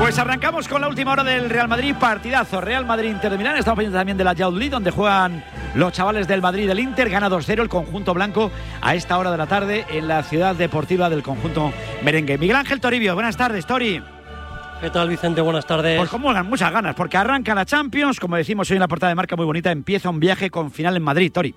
Pues arrancamos con la última hora del Real Madrid, partidazo. Real Madrid-Inter de Milán. Estamos pendientes también de la Youth League, donde juegan los chavales del Madrid y del Inter. Gana 2-0 el conjunto blanco a esta hora de la tarde en la ciudad deportiva del conjunto merengue. Miguel Ángel Toribio, buenas tardes, Tori. ¿Qué tal, Vicente? Buenas tardes. Pues como muchas ganas, porque arranca la Champions, como decimos hoy en la portada de marca muy bonita, empieza un viaje con final en Madrid, Tori.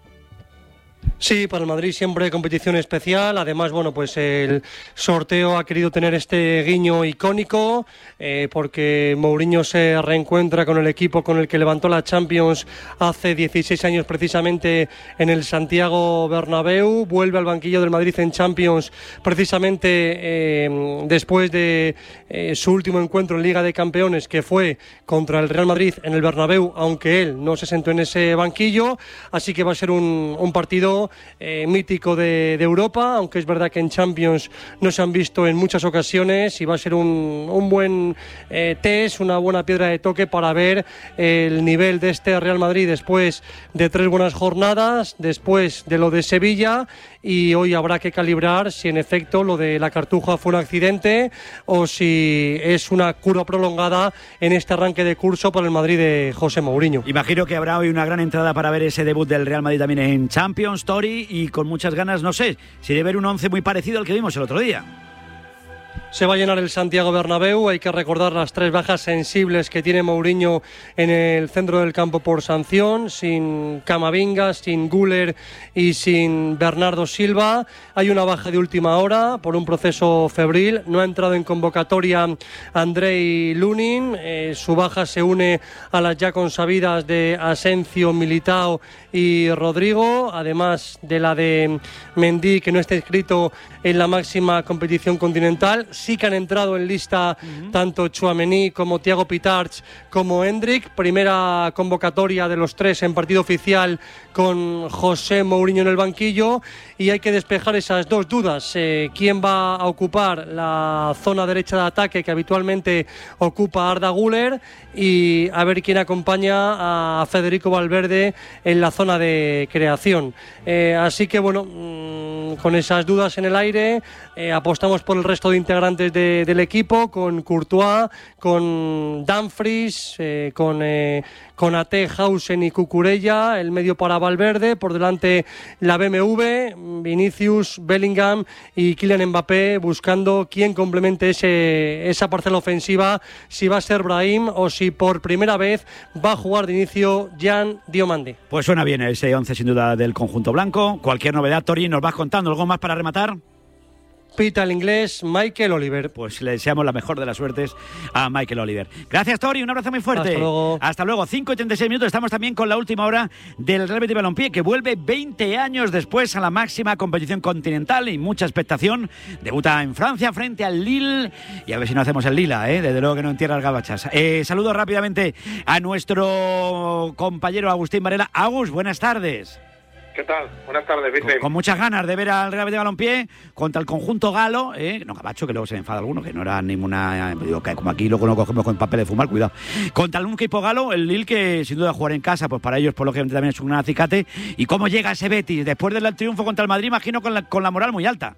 Sí, para el Madrid siempre competición especial. Además, bueno, pues el sorteo ha querido tener este guiño icónico porque Mourinho se reencuentra con el equipo con el que levantó la Champions hace 16 años precisamente en el Santiago Bernabéu. Vuelve al banquillo del Madrid en Champions precisamente después de su último encuentro en Liga de Campeones, que fue contra el Real Madrid en el Bernabéu, aunque él no se sentó en ese banquillo. Así que va a ser un partido mítico de Europa, aunque es verdad que en Champions no se han visto en muchas ocasiones, y va a ser un buen test, una buena piedra de toque para ver el nivel de este Real Madrid después de 3 buenas jornadas, después de lo de Sevilla, y hoy habrá que calibrar si en efecto lo de la Cartuja fue un accidente o si es una cura prolongada en este arranque de curso por el Madrid de José Mourinho. Imagino que habrá hoy una gran entrada para ver ese debut del Real Madrid también en Champions, Tori, y con muchas ganas, no sé, si de ver un 11 muy parecido al que vimos el otro día. Se va a llenar el Santiago Bernabéu. Hay que recordar las 3 bajas sensibles que tiene Mourinho en el centro del campo por sanción, sin Camavinga, sin Güler y sin Bernardo Silva. Hay una baja de última hora por un proceso febril. No ha entrado en convocatoria Andrei Lunin. Su baja se une a las ya consabidas de Asensio, Militao y Rodrigo, además de la de Mendy, que no está inscrito en la máxima competición continental. Sí que han entrado en lista tanto Tchouaméni como Thiago Pitarch como Endrick. Primera convocatoria de los 3 en partido oficial con José Mourinho en el banquillo, y hay que despejar esas 2 dudas. ¿Quién va a ocupar la zona derecha de ataque que habitualmente ocupa Arda Güler? Y a ver quién acompaña a Federico Valverde en la zona de creación. Así que bueno, con esas dudas en el aire, apostamos por el resto de integrantes del equipo, con Courtois, con Dumfries, con Ate, Hausen y Cucurella, el medio para Valverde, por delante la BMW, Vinicius, Bellingham y Kylian Mbappé, buscando quién complemente esa parcela ofensiva, si va a ser Brahim o si por primera vez va a jugar de inicio Jan Diomande. Pues suena bien ese 11 sin duda del conjunto blanco. Cualquier novedad, Tori, nos vas contando. ¿Algo más para rematar? Pita el inglés Michael Oliver. Pues le deseamos la mejor de las suertes a Michael Oliver. Gracias, Tori, un abrazo muy fuerte. Hasta luego. Hasta luego. 5:36 minutos. Estamos también con la última hora del Real Betis Balompié, que vuelve 20 años después a la máxima competición continental y mucha expectación. Debuta en Francia frente al Lille, y a ver si no hacemos el Lila, desde luego que no en tierras gabachas. Saludo rápidamente a nuestro compañero Agustín Varela. Agus, buenas tardes. ¿Qué tal? Buenas tardes, Vicente. Con muchas ganas de ver al Real Betis Balompié contra el conjunto galo, no gabacho, que luego se enfada alguno, que no era ninguna, digo, que como aquí luego no cogemos con papel de fumar, cuidado. Contra un equipo galo, el Lille, que sin duda jugar en casa, pues para ellos por lógicamente también es un gran acicate. ¿Y cómo llega ese Betis después del triunfo contra el Madrid? Imagino con la moral muy alta.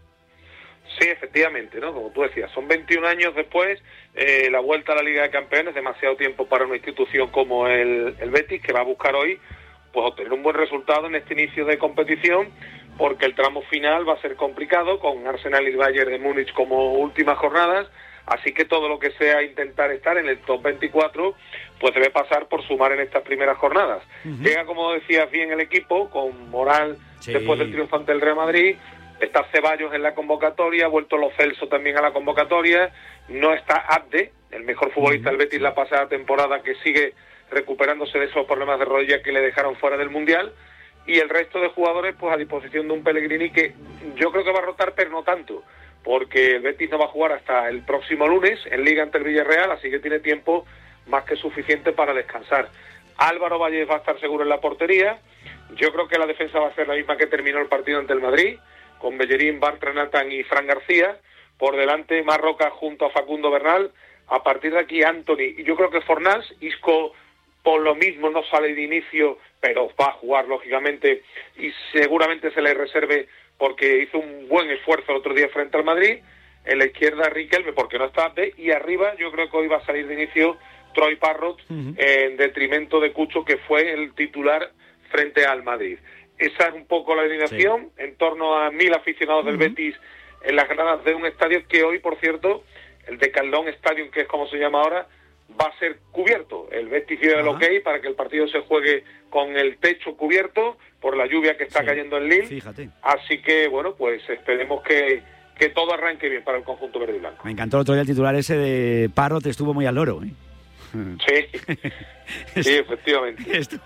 Sí, efectivamente, ¿no? Como tú decías, son 21 años después, la vuelta a la Liga de Campeones, demasiado tiempo para una institución como el Betis, que va a buscar hoy pues obtener un buen resultado en este inicio de competición, porque el tramo final va a ser complicado, con Arsenal y Bayern de Múnich como últimas jornadas, así que todo lo que sea intentar estar en el top 24, pues debe pasar por sumar en estas primeras jornadas. Llega, como decías bien, el equipo, con moral, sí, después del triunfo ante el Real Madrid. Está Ceballos en la convocatoria, ha vuelto Lo Celso también a la convocatoria, no está Abde, el mejor futbolista del Betis la pasada temporada, que sigue recuperándose de esos problemas de rodilla que le dejaron fuera del Mundial, y el resto de jugadores pues a disposición de un Pellegrini que yo creo que va a rotar, pero no tanto, porque el Betis no va a jugar hasta el próximo lunes en Liga ante el Villarreal, así que tiene tiempo más que suficiente para descansar. Álvaro Valles va a estar seguro en la portería. Yo creo que la defensa va a ser la misma que terminó el partido ante el Madrid, con Bellerín, Bartra, Nathan y Fran García. Por delante Marroca junto a Facundo Bernal. A partir de aquí Antony, y yo creo que Fornals. Isco por lo mismo no sale de inicio, pero va a jugar lógicamente, y seguramente se le reserve porque hizo un buen esfuerzo el otro día frente al Madrid. en la izquierda Riquelme, porque no está y arriba yo creo que hoy va a salir de inicio Troy Parrott, en detrimento de Cucho, que fue el titular frente al Madrid. Esa es un poco la alineación, en torno a 1.000 aficionados del Betis en las gradas de un estadio que hoy, por cierto, el Decathlon Stadium, que es como se llama ahora, va a ser cubierto. El Betis dio el ok para que el partido se juegue con el techo cubierto por la lluvia que está cayendo en Lille. Fíjate. Así que, bueno, pues esperemos que todo arranque bien para el conjunto verde y blanco. Me encantó el otro día el titular ese de Parrott, estuvo muy al loro, ¿eh? Sí, efectivamente.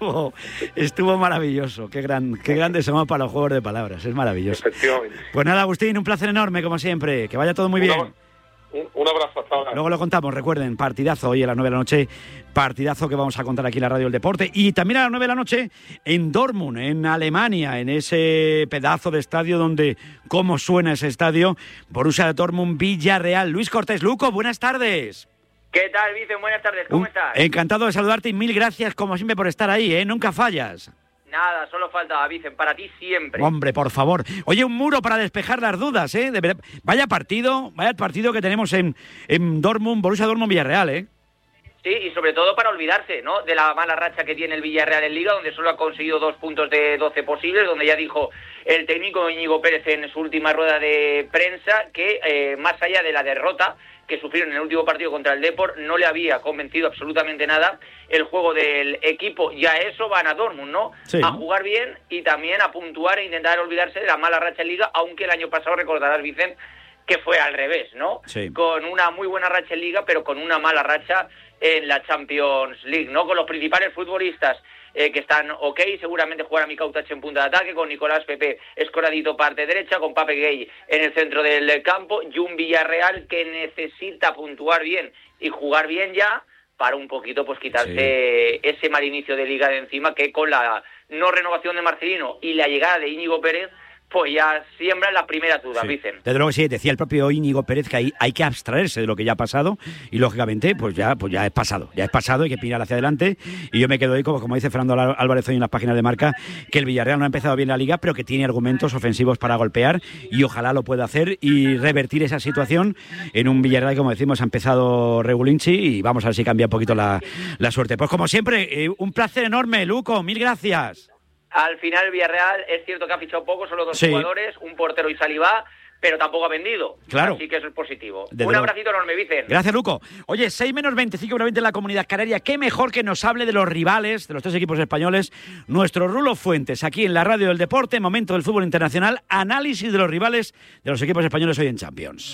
Estuvo maravilloso. Qué grandes somos para los juegos de palabras. Es maravilloso. Efectivamente. Pues nada, Agustín, un placer enorme, como siempre. Que vaya todo muy bien. Un abrazo, hasta ahora. Luego lo contamos, recuerden, partidazo hoy a las 9 de la noche, partidazo que vamos a contar aquí en la Radio del Deporte. Y también a las 9 de la noche en Dortmund, en Alemania, en ese pedazo de estadio donde, cómo suena ese estadio, Borussia Dortmund, Villarreal. Luis Cortés, Luco, buenas tardes. ¿Qué tal, Vicen? Buenas tardes, ¿cómo estás? Encantado de saludarte y mil gracias, como siempre, por estar ahí, ¿eh? Nunca fallas. Nada, solo faltaba, Vicen, para ti siempre. Hombre, por favor. Oye, un muro para despejar las dudas, ¿eh? Vaya partido que tenemos en Dortmund, Borussia Dortmund, Villarreal, ¿eh? Sí, y sobre todo para olvidarse, ¿no?, de la mala racha que tiene el Villarreal en Liga, donde solo ha conseguido 2 puntos de 12 posibles, donde ya dijo el técnico Íñigo Pérez en su última rueda de prensa que, más allá de la derrota que sufrieron en el último partido contra el Depor, no le había convencido absolutamente nada el juego del equipo. Y a eso van a Dortmund, ¿no? Sí. A jugar bien y también a puntuar e intentar olvidarse de la mala racha en Liga, aunque el año pasado, recordarás, Vicente, que fue al revés, ¿no? Sí. Con una muy buena racha en Liga, pero con una mala racha en la Champions League, ¿no? Con los principales futbolistas que están ok, seguramente jugará Mikau Tachi en punta de ataque, con Nicolás Pepe escoradito parte derecha, con Pape Gueye en el centro del campo, y un Villarreal que necesita puntuar bien y jugar bien ya para un poquito pues quitarse ese mal inicio de Liga de encima, que con la no renovación de Marcelino y la llegada de Íñigo Pérez pues ya siembran las primeras dudas, dicen. Desde luego sí, decía el propio Íñigo Pérez que hay que abstraerse de lo que ya ha pasado y lógicamente pues ya es pasado, hay que mirar hacia adelante, y yo me quedo ahí como dice Fernando Álvarez hoy en las páginas de Marca, que el Villarreal no ha empezado bien la Liga, pero que tiene argumentos ofensivos para golpear y ojalá lo pueda hacer y revertir esa situación en un Villarreal que, como decimos, ha empezado regulinchi, y vamos a ver si cambia un poquito la suerte. Pues como siempre, un placer enorme, Luco, mil gracias. Al final el Villarreal es cierto que ha fichado poco, solo 2 jugadores, un portero y Salivá, pero tampoco ha vendido. Claro. Así que eso es positivo. Un abracito enorme, Vicen. Gracias, Luco. Oye, 6 menos 25 en la Comunidad Canaria. Qué mejor que nos hable de los rivales, de los 3 equipos españoles. Nuestro Rulo Fuentes, aquí en la Radio del Deporte, momento del fútbol internacional, análisis de los rivales de los equipos españoles hoy en Champions.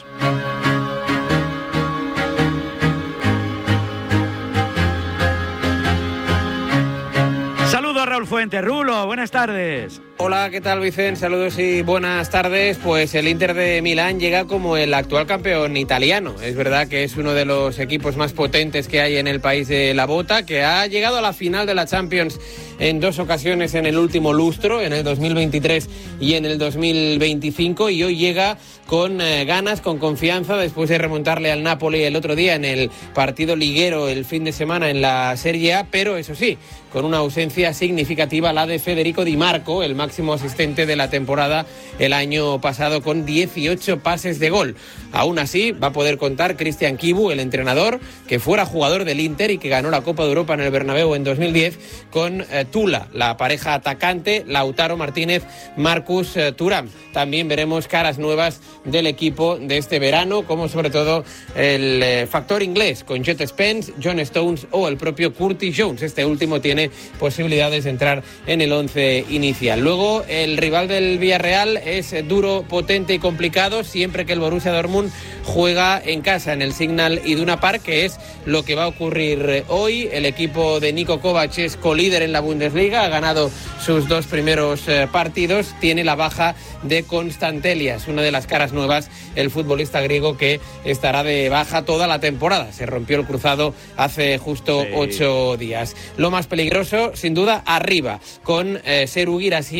Saludos a Raúl Fuentes. Rulo, buenas tardes. Hola, ¿qué tal, Vicente? Saludos y buenas tardes. Pues el Inter de Milán llega como el actual campeón italiano. Es verdad que es uno de los equipos más potentes que hay en el país de la bota, que ha llegado a la final de la Champions en 2 ocasiones en el último lustro, en el 2023 y en el 2025, y hoy llega con ganas, con confianza, después de remontarle al Napoli el otro día en el partido liguero el fin de semana en la Serie A, pero eso sí, con una ausencia significativa, la de Federico Di Marco, el máximo asistente de la temporada el año pasado, con 18 pases de gol. Aún así, va a poder contar Cristian Chivu, el entrenador, que fuera jugador del Inter y que ganó la Copa de Europa en el Bernabéu en 2010, con Tula, la pareja atacante, Lautaro Martínez, Marcus Thuram. También veremos caras nuevas del equipo de este verano, como sobre todo el factor inglés, con Jet Spence, John Stones o el propio Curtis Jones. Este último tiene posibilidades de entrar en el 11 inicial. Luego, el rival del Villarreal es duro, potente y complicado siempre que el Borussia Dortmund juega en casa, en el Signal Iduna Park, que es lo que va a ocurrir hoy. El equipo de Niko Kovac es colíder en la Bundesliga, ha ganado sus 2 primeros partidos, tiene la baja de Constantelias, una de las caras nuevas, el futbolista griego que estará de baja toda la temporada. Se rompió el cruzado hace justo 8 días. Lo más peligroso, sin duda, arriba, con Seru Guirassy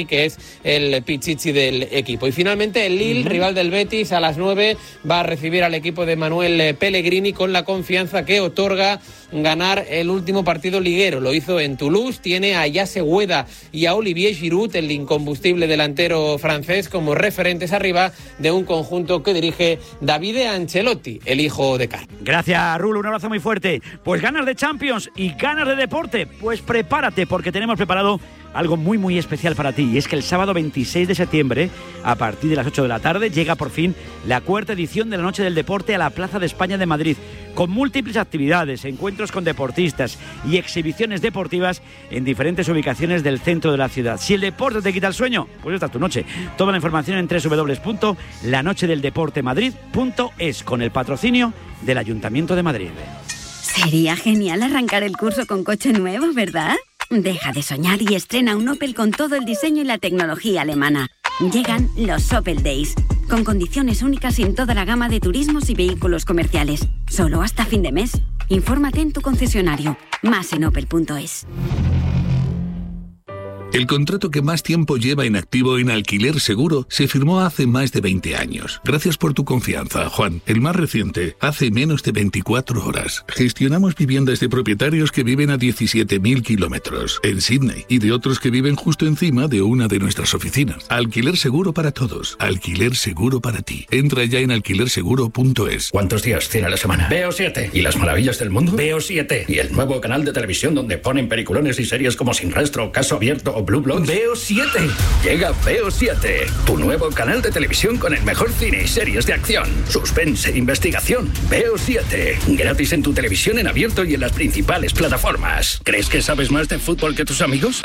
que es el pichichi del equipo. Y finalmente el Lille, rival del Betis, a las 9 va a recibir al equipo de Manuel Pellegrini con la confianza que otorga ganar el último partido liguero. Lo hizo en Toulouse, tiene a Yasse Gueda y a Olivier Giroud, el incombustible delantero francés, como referentes arriba de un conjunto que dirige Davide Ancelotti, el hijo de Carlo. Gracias, Rulo, un abrazo muy fuerte. Pues ganas de Champions y ganas de deporte, pues prepárate, porque tenemos preparado algo muy muy especial para ti, y es que el sábado 26 de septiembre, a partir de las 8 de la tarde, llega por fin la cuarta edición de la Noche del Deporte a la Plaza de España de Madrid, con múltiples actividades, encuentros con deportistas y exhibiciones deportivas en diferentes ubicaciones del centro de la ciudad. Si el deporte te quita el sueño, pues esta es tu noche. Toda la información en www.lanochedeldeportemadrid.es, con el patrocinio del Ayuntamiento de Madrid. Sería genial arrancar el curso con coche nuevo, ¿verdad? Deja de soñar y estrena un Opel con todo el diseño y la tecnología alemana. Llegan los Opel Days, con condiciones únicas en toda la gama de turismos y vehículos comerciales. Solo hasta fin de mes. Infórmate en tu concesionario. Más en opel.es. El contrato que más tiempo lleva en activo en Alquiler Seguro se firmó hace más de 20 años. Gracias por tu confianza, Juan. El más reciente, hace menos de 24 horas. Gestionamos viviendas de propietarios que viven a 17.000 kilómetros en Sydney y de otros que viven justo encima de una de nuestras oficinas. Alquiler Seguro para todos. Alquiler Seguro para ti. Entra ya en alquilerseguro.es. ¿Cuántos días tiene la semana? Veo 7. ¿Y las maravillas del mundo? Veo 7. ¿Y el nuevo canal de televisión donde ponen peliculones y series como Sin Rastro, Caso Abierto o Blue Bloods? Veo 7. Llega Veo 7, tu nuevo canal de televisión con el mejor cine y series de acción, suspense, investigación. Veo 7, gratis en tu televisión en abierto y en las principales plataformas. ¿Crees que sabes más de fútbol que tus amigos?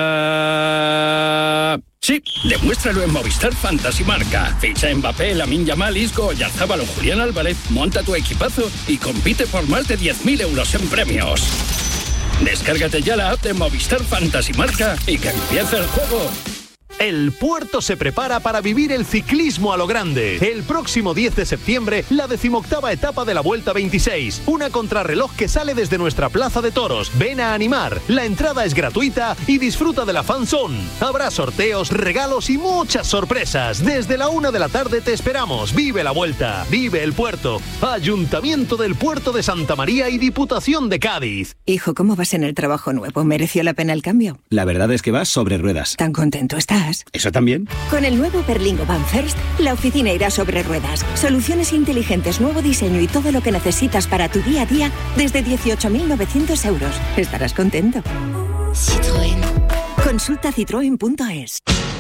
Sí, demuéstralo en Movistar Fantasy Marca. Ficha a Mbappé, Lamine Yamal, Isco, Oyarzabal o Julián Álvarez, monta tu equipazo y compite por más de 10.000 euros en premios. Descárgate ya la app de Movistar Fantasy Marca y que empiece el juego. El Puerto se prepara para vivir el ciclismo a lo grande. El próximo 10 de septiembre, la 18ª etapa de la Vuelta 26. Una contrarreloj que sale desde nuestra Plaza de Toros. Ven a animar. La entrada es gratuita y disfruta de la Fan Zone. Habrá sorteos, regalos y muchas sorpresas. Desde la 1 de la tarde te esperamos. Vive la Vuelta. Vive el Puerto. Ayuntamiento del Puerto de Santa María y Diputación de Cádiz. Hijo, ¿cómo vas en el trabajo nuevo? ¿Mereció la pena el cambio? La verdad es que vas sobre ruedas. ¿Tan contento estás? ¿Eso también? Con el nuevo Berlingo Van First, la oficina irá sobre ruedas. Soluciones inteligentes, nuevo diseño y todo lo que necesitas para tu día a día desde 18.900 euros. Estarás contento. Citroën. Consulta citroen.es.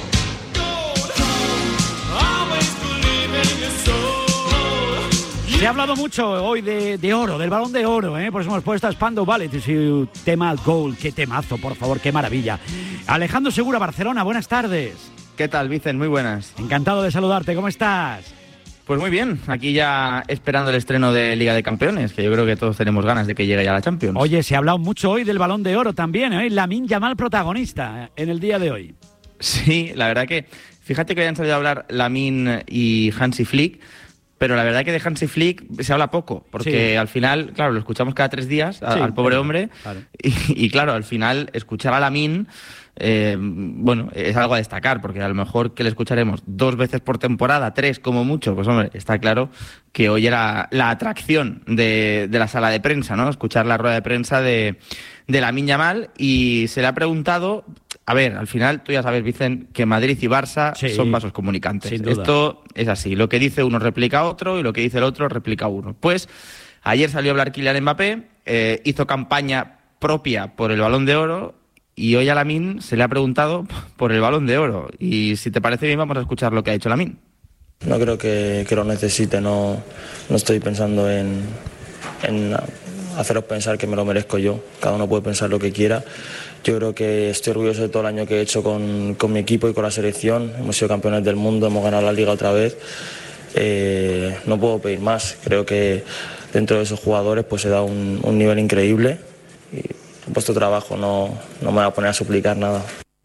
Se ha hablado mucho hoy de oro, del Balón de Oro, por eso hemos puesto a Spandau Ballet y su tema Goal. Qué temazo, por favor, qué maravilla. Alejandro Segura, Barcelona, buenas tardes. ¿Qué tal, Vicen? Muy buenas. Encantado de saludarte, ¿cómo estás? Pues muy bien, aquí ya esperando el estreno de Liga de Campeones, que yo creo que todos tenemos ganas de que llegue ya la Champions. Oye, se ha hablado mucho hoy del Balón de Oro también, Lamine Yamal protagonista en el día de hoy. Sí, la verdad que, fíjate que habían salido a hablar Lamine y Hansi Flick, pero la verdad que de Hansi Flick se habla poco, porque sí, al final, claro, lo escuchamos cada 3 días al pobre hombre, claro. Y claro, al final escuchar a Lamine, bueno, es algo a destacar, porque a lo mejor que le escucharemos 2 veces por temporada, 3 como mucho, pues hombre, está claro que hoy era la atracción de la sala de prensa, ¿no? Escuchar la rueda de prensa de Lamine Yamal, y se le ha preguntado... A ver, al final, tú ya sabes, Vicen, que Madrid y Barça son vasos comunicantes. Esto es así. Lo que dice uno replica otro y lo que dice el otro replica uno. Pues ayer salió a hablar Kylian Mbappé, hizo campaña propia por el Balón de Oro y hoy a Lamine se le ha preguntado por el Balón de Oro. Y si te parece bien, vamos a escuchar lo que ha dicho Lamine. No creo que lo necesite, no estoy pensando en haceros pensar que me lo merezco yo. Cada uno puede pensar lo que quiera. Yo creo que estoy orgulloso de todo el año que he hecho con mi equipo y con la selección. Hemos sido campeones del mundo, hemos ganado la Liga otra vez. No puedo pedir más. Creo que dentro de esos jugadores pues se da un nivel increíble. Y he puesto trabajo, no me voy a poner a suplicar nada.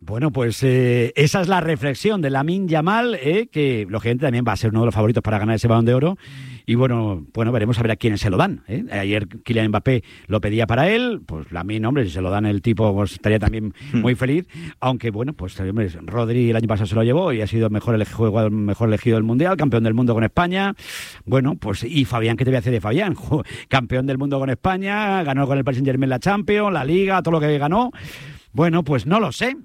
Bueno, pues esa es la reflexión de Lamine Yamal, que lógicamente también va a ser uno de los favoritos para ganar ese Balón de Oro. Y bueno, veremos a ver a quiénes se lo dan. Ayer Kylian Mbappé lo pedía para él, pues Lamine, hombre, si se lo dan el tipo, pues estaría también muy feliz. Aunque bueno, pues hombre, Rodri el año pasado se lo llevó y ha sido mejor elegido del Mundial, campeón del mundo con España. Bueno, pues y Fabián, ¿qué te voy a decir de Fabián? Campeón del mundo con España, ganó con el Paris Saint-Germain la Champions, la Liga, todo lo que ganó. Bueno, pues no lo sé.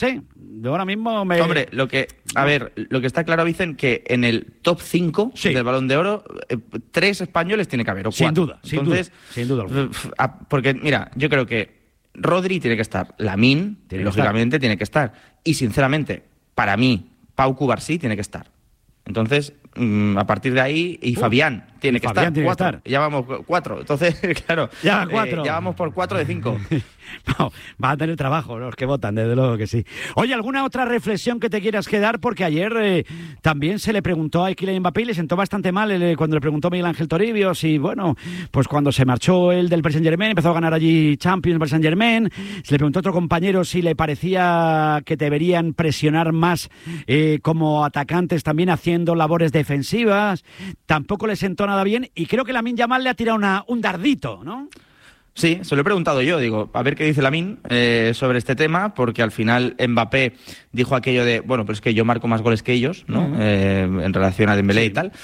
Yo ahora mismo me... Hombre, lo que está claro, Vicen, que en el top 5 del Balón de Oro, 3 españoles tiene que haber, o 4. Sin duda. Porque, mira, yo creo que Rodri tiene que estar, Lamine, lógicamente, tiene que estar. Y, sinceramente, para mí, Pau Cubarsí tiene que estar. Entonces, a partir de ahí, y Fabián tiene que estar. 4. Ya vamos 4. Entonces, claro, ya vamos por 4 de 5. No, va a tener trabajo los que votan, desde luego que sí. Oye, ¿alguna otra reflexión que te quieras quedar? Porque ayer también se le preguntó a Kylian Mbappé y le sentó bastante mal cuando le preguntó Miguel Ángel Toribio si, bueno, pues cuando se marchó él del Paris Saint-Germain, empezó a ganar allí Champions el Paris Saint-Germain, se le preguntó a otro compañero si le parecía que deberían presionar más como atacantes también haciendo labores defensivas. Tampoco le sentó nada bien y creo que Lamine Yamal le ha tirado un dardito, ¿no? Sí, se lo he preguntado yo, digo, a ver qué dice Lamine sobre este tema, porque al final Mbappé dijo aquello de, bueno, pues es que yo marco más goles que ellos, ¿no? En relación a Dembélé y tal.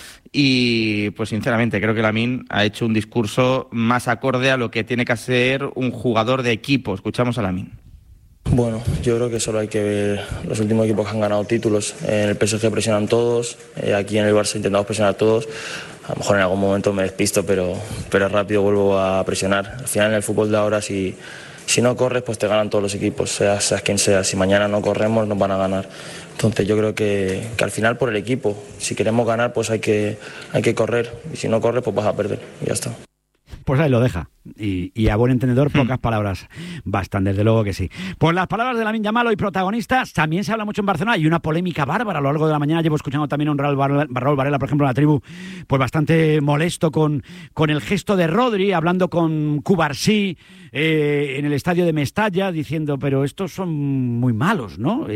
Y pues sinceramente creo que Lamine ha hecho un discurso más acorde a lo que tiene que ser un jugador de equipo. Escuchamos a Lamine. Bueno, yo creo que solo hay que ver los últimos equipos que han ganado títulos. En el PSG presionan todos, aquí en el Barça intentamos presionar todos. A lo mejor en algún momento me despisto, pero rápido vuelvo a presionar. Al final en el fútbol de ahora, si no corres, pues te ganan todos los equipos, seas quien sea. Si mañana no corremos, nos van a ganar. Entonces yo creo que al final por el equipo, si queremos ganar, pues hay que correr. Y si no corres, pues vas a perder. Y ya está. Pues ahí lo deja. Y a buen entendedor, pocas palabras bastan, desde luego que sí. Pues las palabras de Lamine Yamal, hoy protagonistas, también se habla mucho en Barcelona. Hay una polémica bárbara a lo largo de la mañana. Llevo escuchando también a un Raúl Varela, por ejemplo, en la tribu, pues bastante molesto con el gesto de Rodri, hablando con Cubarsí en el estadio de Mestalla, diciendo, pero estos son muy malos, ¿no?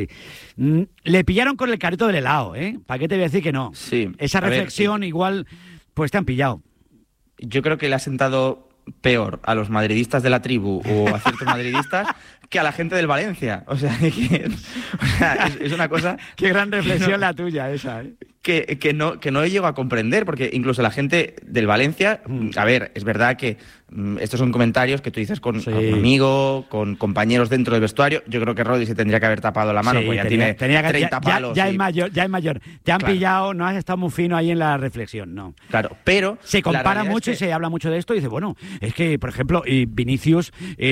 Le pillaron con el carrito del helado, ¿eh? ¿Para qué te voy a decir que no? Sí. Esa reflexión igual, pues te han pillado. Yo creo que le ha sentado peor a los madridistas de la tribu o a ciertos madridistas que a la gente del Valencia. O sea, es una cosa... Qué gran reflexión la tuya esa, ¿eh? Que no llego a comprender, porque incluso la gente del Valencia, a ver, es verdad que estos son comentarios que tú dices con un amigo, con compañeros dentro del vestuario. Yo creo que Rodri se tendría que haber tapado la mano, pues ya tiene 30 palos. Ya es mayor. Te han pillado, no has estado muy fino ahí en la reflexión, no. Claro, pero... Se compara mucho y se habla mucho de esto y dice, bueno, es que, por ejemplo, Vinicius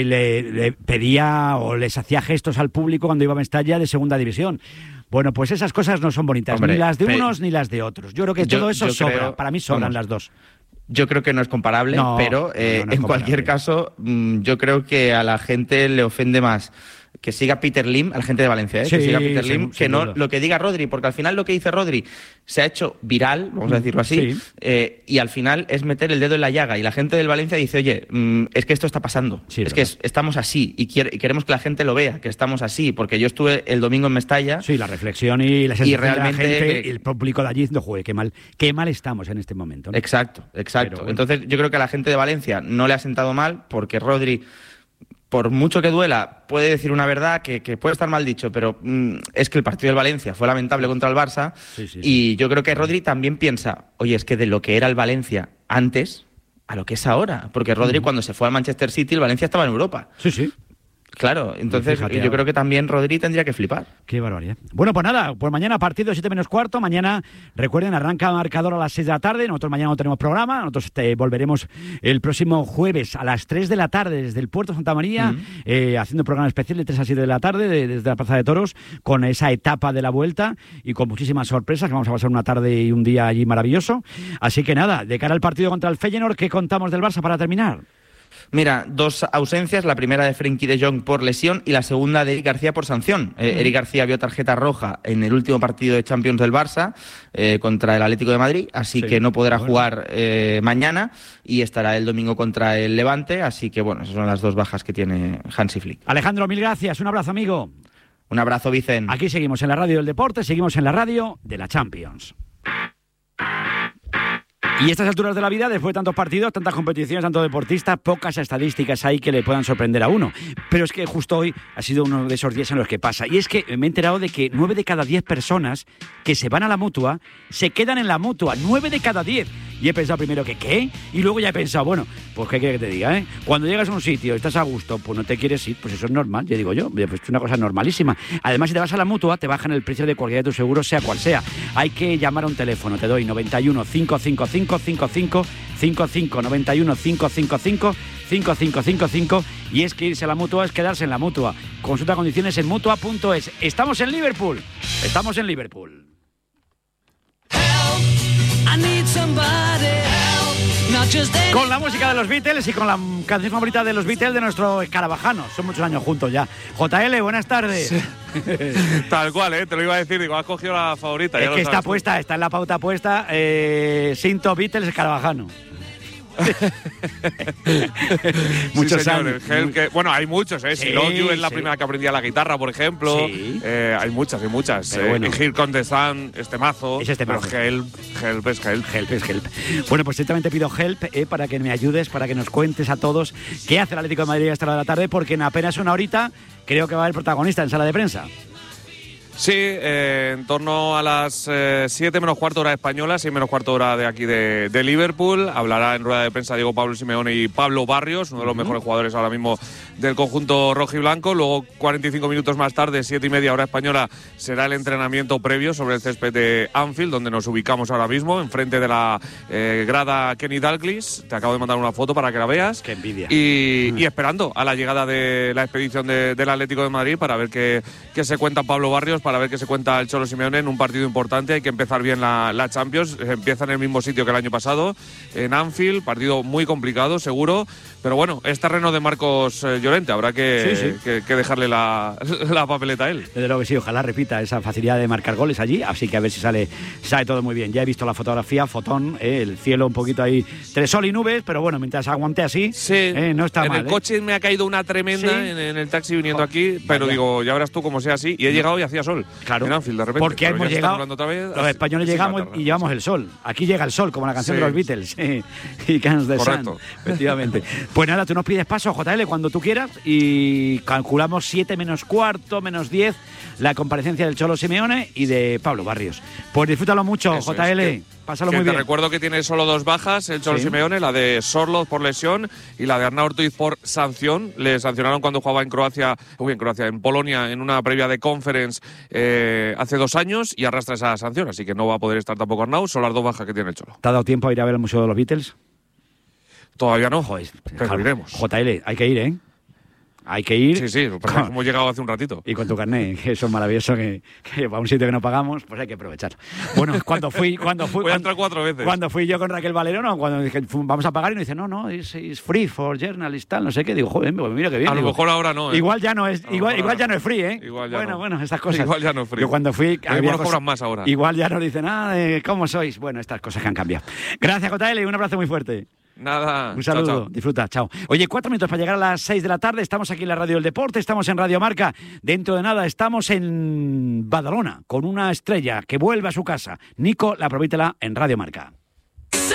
le pedía o les hacía gestos al público cuando iba a Mestalla de segunda división. Bueno, pues esas cosas no son bonitas, hombre, ni las de unos ni las de otros. Yo creo que todo eso sobra. Para mí sobran las dos. Yo creo que no es comparable, pero en cualquier caso, yo creo que a la gente le ofende más que siga Peter Lim, a la gente de Valencia, que siga Peter Lim, que no lo que diga Rodri, porque al final lo que dice Rodri se ha hecho viral, vamos a decirlo así, y al final es meter el dedo en la llaga, y la gente del Valencia dice, oye, es que esto está pasando, que estamos así, y queremos que la gente lo vea, que estamos así, porque yo estuve el domingo en Mestalla. Sí, la reflexión y la sensación realmente de la gente, y el público de allí diciendo, joder, qué mal estamos en este momento, ¿no? Exacto. Pero, bueno. Entonces yo creo que a la gente de Valencia no le ha sentado mal, porque Rodri, por mucho que duela, puede decir una verdad que puede estar mal dicho, pero es que el partido del Valencia fue lamentable contra el Barça, y yo creo que Rodri también piensa, oye, es que de lo que era el Valencia antes a lo que es ahora, porque Rodri cuando se fue al Manchester City, el Valencia estaba en Europa. Sí. Claro, entonces yo creo que también Rodri tendría que flipar. Qué barbaridad. Bueno, pues nada, pues mañana partido 7:15. Mañana, recuerden, arranca marcador a las 6 de la tarde. Nosotros mañana no tenemos programa. Nosotros volveremos el próximo jueves a las 3 de la tarde desde el Puerto Santa María, haciendo un programa especial de 3 a 7 de la tarde desde la Plaza de Toros, con esa etapa de la vuelta y con muchísimas sorpresas, que vamos a pasar una tarde y un día allí maravilloso. Así que nada, de cara al partido contra el Feyenoord, ¿qué contamos del Barça para terminar? Mira, 2 ausencias, la primera de Frenkie de Jong por lesión y la segunda de Eric García por sanción. Eric García vio tarjeta roja en el último partido de Champions del Barça contra el Atlético de Madrid, así que no podrá jugar mañana y estará el domingo contra el Levante, así que bueno, esas son las 2 bajas que tiene Hansi Flick. Alejandro, mil gracias, un abrazo, amigo. Un abrazo, Vicen. Aquí seguimos en la radio del deporte, seguimos en la radio de la Champions. Y a estas alturas de la vida, después de tantos partidos, tantas competiciones, tantos deportistas, pocas estadísticas hay que le puedan sorprender a uno. Pero es que justo hoy ha sido uno de esos días en los que pasa. Y es que me he enterado de que 9 de cada 10 personas que se van a la Mutua se quedan en la Mutua. 9 de cada 10. Y he pensado primero que ¿qué? Y luego ya he pensado, bueno, pues ¿qué quieres que te diga, eh? Cuando llegas a un sitio y estás a gusto, pues no te quieres ir, pues eso es normal, ya digo yo, pues es una cosa normalísima. Además, si te vas a la Mutua, te bajan el precio de cualquiera de tus seguros, sea cual sea. Hay que llamar a un teléfono, te doy 91 555 55 91 555 5555 y es que irse a la Mutua es quedarse en la Mutua. Consulta condiciones en Mutua.es. Estamos en Liverpool. Estamos en Liverpool. Con la música de los Beatles y con la canción favorita de los Beatles de nuestro escarabajano. Son muchos años juntos ya. JL, buenas tardes. Sí. Tal cual, te lo iba a decir. Digo, has cogido la favorita. Es que está puesta, está en la pauta puesta. Sinto Beatles escarabajano. Muchos sí, años. Bueno, hay muchos, ¿eh? Sí, Love You es la primera que aprendía la guitarra, por ejemplo. Sí. Hay muchas. Bueno. Here Comes the Sun, este mazo. Es este mazo. Help es Help. Help es Help. Bueno, pues directamente pido Help para que me ayudes, para que nos cuentes a todos qué hace el Atlético de Madrid a esta hora de la tarde, porque en apenas una horita creo que va a haber protagonista en sala de prensa. Sí, en torno a las 7 menos cuarto hora española, 6 menos cuarto hora de aquí de Liverpool. Hablará en rueda de prensa Diego Pablo Simeone y Pablo Barrios, uno de los mejores jugadores ahora mismo del conjunto rojiblanco. Luego, 45 minutos más tarde, 7:30 hora española, será el entrenamiento previo sobre el césped de Anfield, donde nos ubicamos ahora mismo, enfrente de la grada Kenny Dalglish. Te acabo de mandar una foto para que la veas. ¡Qué envidia! Y esperando a la llegada de la expedición del Atlético de Madrid para ver qué se cuenta Pablo Barrios, para ver qué se cuenta el Cholo Simeone en un partido importante. Hay que empezar bien la Champions. Empieza en el mismo sitio que el año pasado, en Anfield. Partido muy complicado, seguro. Pero bueno, es terreno de Marcos Llorente. Habrá que dejarle la papeleta a él. Desde luego que sí, ojalá repita esa facilidad de marcar goles allí. Así que a ver si sale todo muy bien. Ya he visto la fotografía, fotón, el cielo un poquito ahí, entre sol y nubes, pero bueno, mientras aguante así, no está mal. En el coche me ha caído una tremenda en el taxi viniendo aquí, pero digo, ya verás tú cómo sea así. Y he llegado y hacía sol. Claro, en Anfield, de repente. Porque hemos llegado, los españoles llegamos y llevamos el sol. Aquí llega el sol, como la canción de los Beatles. Y Cans de Sun, efectivamente. Pues nada, tú nos pides paso, JL, cuando tú quieras, y calculamos 7 menos cuarto, menos 10, la comparecencia del Cholo Simeone y de Pablo Barrios. Pues disfrútalo mucho, eso JL. Pásalo muy bien. Te recuerdo que tiene solo 2 bajas el Cholo Simeone, la de Sorloz por lesión y la de Arnau Ortiz por sanción. Le sancionaron cuando jugaba en Polonia, en una previa de Conference hace 2 años, y arrastra esa sanción, así que no va a poder estar tampoco Arnau. Son las 2 bajas que tiene el Cholo. ¿Te ha dado tiempo a ir a ver el Museo de los Beatles? Todavía no, pero iremos. JL, hay que ir, ¿eh? Hay que ir. Sí, hemos llegado hace un ratito. Y con tu carnet, que eso es maravilloso, que para un sitio que no pagamos, pues hay que aprovechar. Bueno, cuando fui Voy a entrar 4 veces. Cuando fui yo con Raquel Valero, cuando dije, vamos a pagar, y nos dice, no, es free for journalists, tal, no sé qué. Digo, joder, mira qué bien. A lo mejor ahora no, ¿eh? Igual ya no es ya no es free, ¿eh? Bueno, estas cosas. Igual ya no es free. Yo cuando fui... Igual cobran más ahora. Igual ya nos dicen, ¿cómo sois? Bueno, estas cosas que han cambiado. Gracias, JL, y un abrazo muy fuerte. Nada. Un saludo, chao. Disfruta, chao. Oye, 4 minutos para llegar a las 6 de la tarde. Estamos aquí en la Radio del Deporte, estamos en Radio Marca. Dentro de nada estamos en Badalona con una estrella que vuelve a su casa. Nico, la Provítela en Radio Marca.